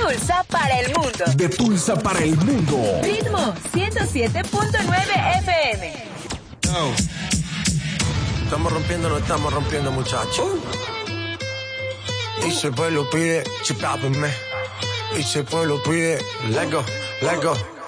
Tulsa para el mundo. De Tulsa para el mundo. Ritmo 107.9 FM. No. No estamos rompiendo, muchachos. Y si el pueblo pide, chipápenme. Y si el pueblo pide, let go, let go.